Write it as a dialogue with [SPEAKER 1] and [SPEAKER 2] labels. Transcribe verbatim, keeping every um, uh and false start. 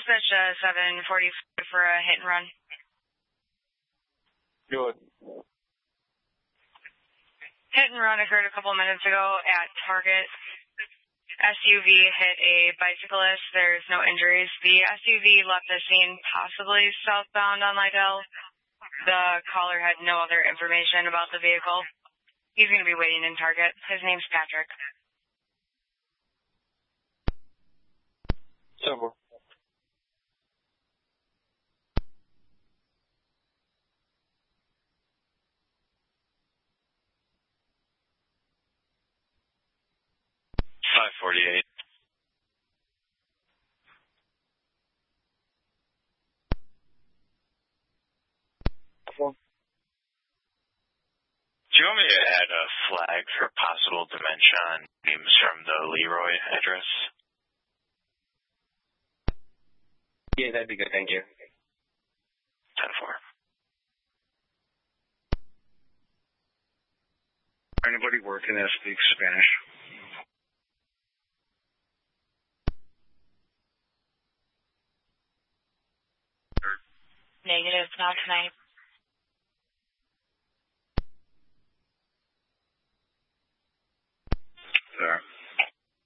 [SPEAKER 1] dispatch uh, seven forty for a hit and run.
[SPEAKER 2] Good.
[SPEAKER 1] Hit and run occurred a couple minutes ago at Target. S U V hit a bicyclist. There's no injuries. The S U V left the scene possibly southbound on Lydell. The caller had no other information about the vehicle. He's going to be waiting in Target. His name's Patrick.
[SPEAKER 2] Simple.
[SPEAKER 3] five forty-eight.
[SPEAKER 2] Well,
[SPEAKER 3] Do you want me to add a flag for possible dementia on names from the Leroy address?
[SPEAKER 2] yeah, that'd be good. Thank you.
[SPEAKER 3] ten four.
[SPEAKER 4] Anybody working that speaks Spanish?
[SPEAKER 1] Negative, not tonight.
[SPEAKER 4] There.